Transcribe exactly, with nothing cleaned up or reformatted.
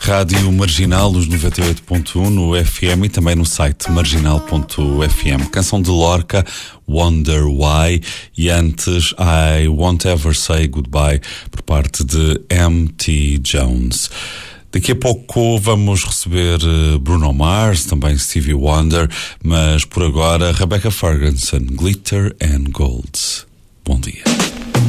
Rádio Marginal, nos noventa e oito ponto um no F M e também no site marginal ponto f m. Canção de Lorca, Wonder Why, e antes I Won't Ever Say Goodbye, por parte de M T Jones. Daqui a pouco vamos receber Bruno Mars, também Stevie Wonder, mas por agora Rebecca Ferguson, Glitter and Gold. Bom dia.